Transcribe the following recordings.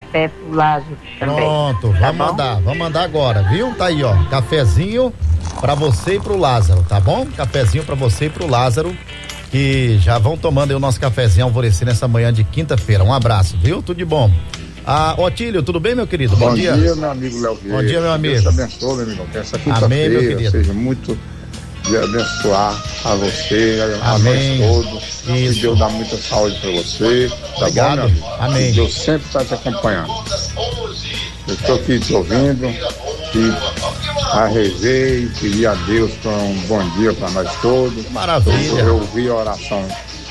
café pro Lázaro também. Pronto, vamos mandar agora, viu? Tá aí, ó, cafezinho pra você e pro Lázaro, tá bom? Cafezinho pra você e pro Lázaro, que já vão tomando aí o nosso cafezinho alvorecer nessa manhã de quinta-feira. Um abraço, viu? Tudo de bom. Otílio, tudo bem, meu querido? Bom dia. Bom dia, meu amigo Léo Vieira. Bom dia, meu amigo. Deus te abençoe, meu irmão. Que essa Amém, meu quinta-feira querido. seja muito de abençoar a você, a Amém. nós todos. Isso. Que Deus dá muita saúde pra você. Tá Obrigado. bom, meu amigo? Amém. Que Deus sempre está te acompanhando. Eu estou aqui te ouvindo e arrejei e pedi a Deus para um bom dia para nós todos. Maravilha. Eu ouvi a oração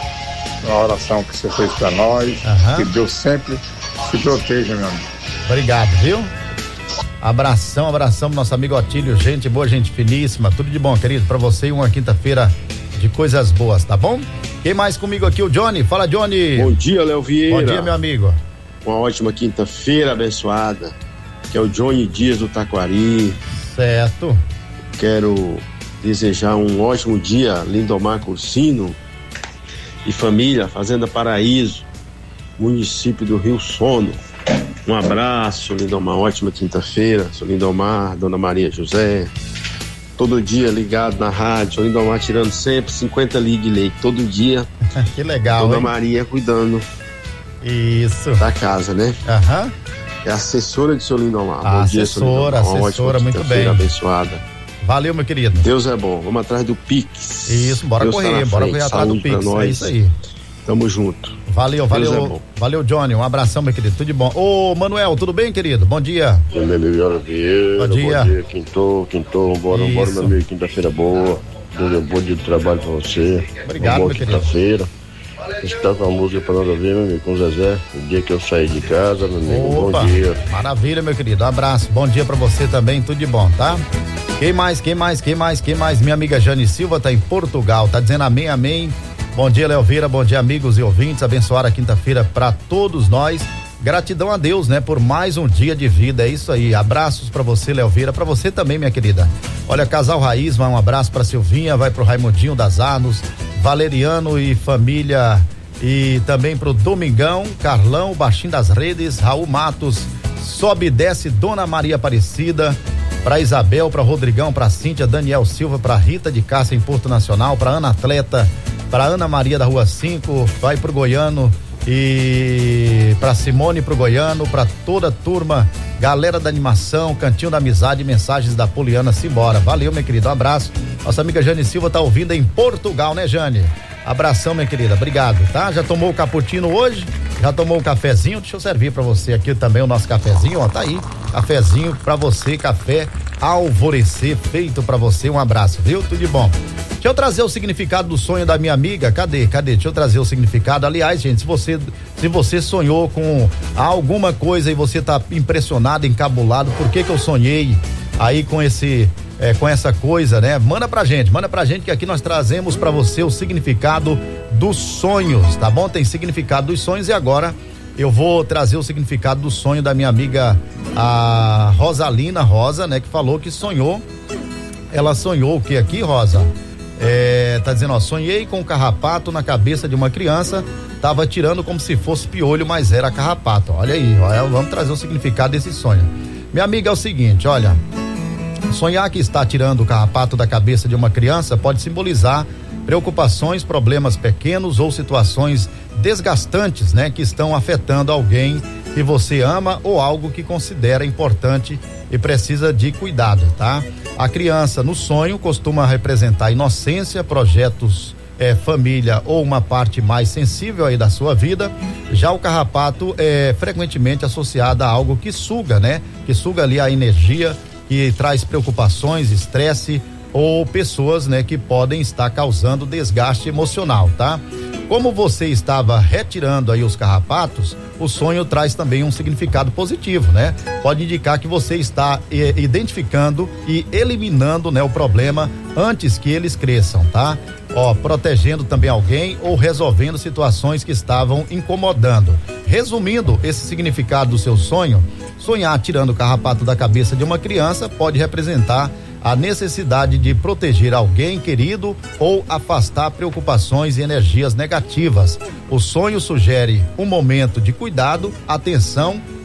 que você fez para nós. Que Deus sempre se proteja, meu amigo. Obrigado, viu? Abração pro nosso amigo Otílio, gente boa, gente finíssima, tudo de bom, querido, pra você e uma quinta-feira de coisas boas, tá bom? Quem mais comigo aqui? O Johnny, fala, Johnny. Bom dia, Léo Vieira. Bom dia, meu amigo. Uma ótima quinta-feira abençoada, que é o Johnny Dias do Taquari. Certo. Quero desejar um ótimo dia, Lindomar Cursino e família, Fazenda Paraíso, município do Rio Sono. Um abraço, Lindomar, ótima quinta-feira. Sou Lindomar, Dona Maria José, todo dia ligado na rádio. Lindomar tirando sempre 50 litros de leite, todo dia. Que legal, Dona hein? Maria cuidando isso da casa, né? Aham. É assessora de seu Lindomar. Bom dia, seu assessora, Lindomar. Uma assessora, ótima muito bem. quinta-feira abençoada. Valeu, meu querido. Deus é bom. Vamos atrás do Pix. Isso, bora Deus correr, tá na bora frente. correr atrás do Saúde pra Pix, nós. é isso aí. Tamo junto. Valeu, Deus é bom. valeu, Johnny, um abração, meu querido, tudo de bom. Ô, Manuel, tudo bem, querido? Bom dia. Melhor Vieira, Bom dia. Quintou, bora, meu amigo, quinta-feira boa, bom dia de trabalho pra você. Obrigado, uma boa meu querido. quinta-feira. Está com a música pra nós ouvir, meu amigo, com o Zezé, o dia que eu saí de casa, meu amigo, Opa, bom dia. maravilha, meu querido, um abraço, bom dia pra você também, tudo de bom, tá? Quem mais? Minha amiga Jane Silva tá em Portugal, tá dizendo amém, amém. Bom dia, Léo Vieira, bom dia, amigos e ouvintes, abençoar a quinta-feira pra todos nós. Gratidão a Deus, né, por mais um dia de vida, é isso aí. Abraços pra você, Léo Vieira, pra você também, minha querida. Olha, Casal Raiz, vai um abraço pra Silvinha, vai pro Raimundinho das Arnos, Valeriano e família, e também pro Domingão, Carlão, Baixinho das Redes, Raul Matos, sobe e desce, Dona Maria Aparecida, pra Isabel, pra Rodrigão, pra Cíntia, Daniel Silva, pra Rita de Cássia em Porto Nacional, pra Ana Atleta, pra Ana Maria da Rua 5, vai pro Goiano, e pra Simone, pro Goiano, pra toda a turma, galera da animação, Cantinho da Amizade, mensagens da Poliana Simbora. Valeu, minha querida, um abraço. Nossa amiga Jane Silva tá ouvindo em Portugal, né, Jane? Abração, minha querida, obrigado, tá? Já tomou o cappuccino hoje? Já tomou um cafezinho? Deixa eu servir pra você aqui também o nosso cafezinho, ó, tá aí, cafezinho pra você, café alvorecer feito pra você, um abraço, viu? Tudo de bom. Deixa eu trazer o significado do sonho da minha amiga, cadê? Deixa eu trazer o significado, aliás, gente, se você sonhou com alguma coisa e você tá impressionado, encabulado, por que eu sonhei aí com essa coisa, né? Manda pra gente que aqui nós trazemos pra você o significado dos sonhos, tá bom? Tem significado dos sonhos e agora eu vou trazer o significado do sonho da minha amiga, a Rosalina Rosa, né? Que falou que sonhou, ela sonhou o que aqui, Rosa? Tá dizendo, ó, sonhei com um carrapato na cabeça de uma criança, tava tirando como se fosse piolho, mas era carrapato, olha aí, ó, vamos trazer o significado desse sonho. Minha amiga, é o seguinte, olha, sonhar que está tirando o carrapato da cabeça de uma criança pode simbolizar preocupações, problemas pequenos ou situações desgastantes, né, que estão afetando alguém que você ama ou algo que considera importante e precisa de cuidado, tá? A criança no sonho costuma representar inocência, projetos, família ou uma parte mais sensível aí da sua vida. Já o carrapato é frequentemente associado a algo que suga, né? Que suga ali a energia, que traz preocupações, estresse ou pessoas, né, que podem estar causando desgaste emocional, tá? Como você estava retirando aí os carrapatos, o sonho traz também um significado positivo, né? Pode indicar que você está identificando e eliminando, né, o problema antes que eles cresçam, tá? Ó, protegendo também alguém ou resolvendo situações que estavam incomodando. Resumindo esse significado do seu sonho, sonhar tirando o carrapato da cabeça de uma criança pode representar a necessidade de proteger alguém querido ou afastar preocupações e energias negativas. O sonho sugere um momento de cuidado, atenção